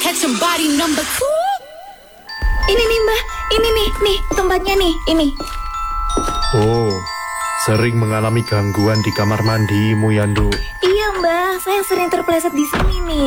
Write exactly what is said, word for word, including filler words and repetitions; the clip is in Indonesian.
catch your body number two. Ini nih mbak, ini nih, nih tempatnya nih, ini. Oh, sering mengalami gangguan di kamar mandimu ya, Nduk? Iya mbak, saya sering terpeleset di sini nih.